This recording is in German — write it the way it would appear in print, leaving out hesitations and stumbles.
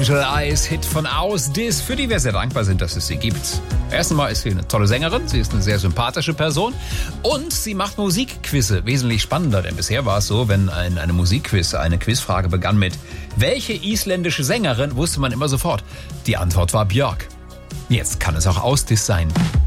Angel Eyes, Hit von Ausdis, für die wir sehr dankbar sind, dass es sie gibt. Erstens mal ist sie eine tolle Sängerin, sie ist eine sehr sympathische Person und sie macht Musikquizze. Wesentlich spannender, denn bisher war es so, wenn eine Musikquiz, eine Quizfrage begann mit welche isländische Sängerin, wusste man immer sofort. Die Antwort war Björk. Jetzt kann es auch Ausdis sein.